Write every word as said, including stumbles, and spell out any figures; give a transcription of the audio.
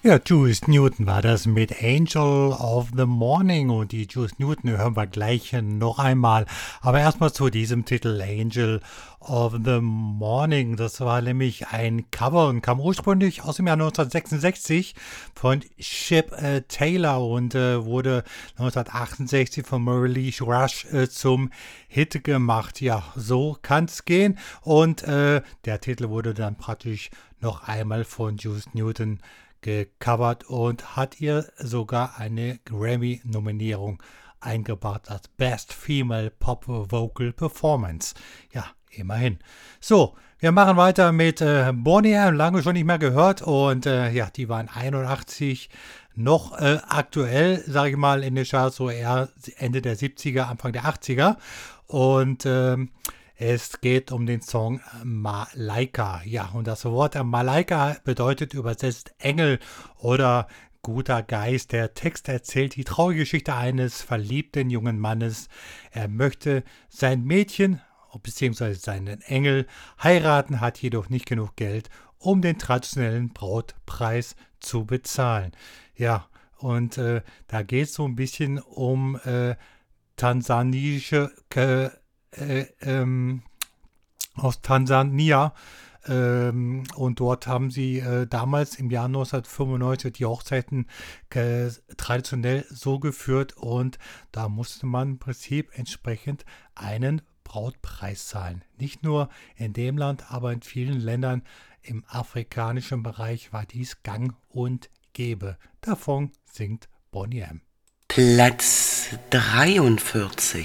Ja, Juice Newton war das mit Angel of the Morning und die Juice Newton hören wir gleich noch einmal. Aber erstmal zu diesem Titel Angel of the Morning. Das war nämlich ein Cover und kam ursprünglich aus dem Jahr neunzehnhundertsechsundsechzig von Chip äh, Taylor und äh, wurde neunzehnhundertachtundsechzig von Murray Rush äh, zum Hit gemacht. Ja, so kann's gehen. Und äh, der Titel wurde dann praktisch noch einmal von Juice Newton gecovert und hat ihr sogar eine Grammy-Nominierung eingebracht als Best Female Pop Vocal Performance. Ja, immerhin. So, wir machen weiter mit äh, Boney M, lange schon nicht mehr gehört und äh, ja, die waren einundachtzig noch äh, aktuell, sage ich mal, in den Charts, so eher Ende der siebziger, Anfang der achtziger und ähm, es geht um den Song Malaika. Ja, und das Wort Malaika bedeutet übersetzt Engel oder guter Geist. Der Text erzählt die traurige Geschichte eines verliebten jungen Mannes. Er möchte sein Mädchen bzw. seinen Engel heiraten, hat jedoch nicht genug Geld, um den traditionellen Brautpreis zu bezahlen. Ja, und äh, da geht es so ein bisschen um äh, tansanische äh, Äh, ähm, aus Tansania ähm, und dort haben sie äh, damals im Jahr neunzehnhundertfünfundneunzig die Hochzeiten äh, traditionell so geführt und da musste man im Prinzip entsprechend einen Brautpreis zahlen. Nicht nur in dem Land, aber in vielen Ländern im afrikanischen Bereich war dies gang und gäbe. Davon singt Boney M. Platz dreiundvierzig.